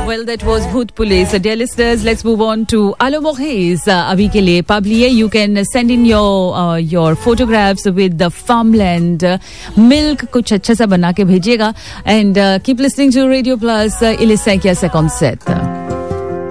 Well, that was Bhoot Police. Dear listeners, let's move on to Alo Mohes. Abhi ke liye publiye. You can send in your photographs with the farmland milk. कुछ अच्छा सा बना के भेजिएगा. And keep listening to Radio Plus. Il est 5 à 57.